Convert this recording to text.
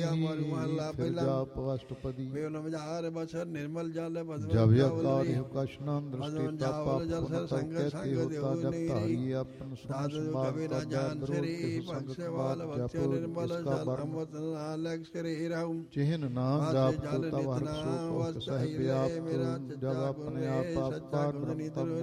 ਮਾਰੂ ਮਹੱਲਾ ਪਹਿਲਾ। ਜਾਪ ਅਸ਼ਟਪਦੀ ਵੇਵ ਨਵਜਾਰ ਬਸਰ ਨਿਰਮਲ ਜਲ ਬਸਵ ਜਬ ਯਕਾਰਿ ਕਸ਼ਨੰ ਦ੍ਰਿਸ਼ਟੀ ਤਪ ਜਲ ਸਰ ਸੰਗ ਸੰਗ ਦੇਉ ਨੀਰੀ ਧਾਰੀ ਆਪਨ ਸਾਧੂ ਕਵੀ ਨਾ ਜਾਨ ਸਰੀ ਭਗਤ ਵਾਲ ਭਗਤ ਨਿਰਮਲ ਜਲ ਅਮਤ ਨਾਲਕ ਸਰੀ ਰਹੂ ਚਿਹਨ ਨਾਮ ਜਾਪ ਤਵ ਹਰ ਸੋ ਸਹਿ ਬਿਆਪ ਜਬ ਆਪਣੇ ਆਪ ਆਪਾ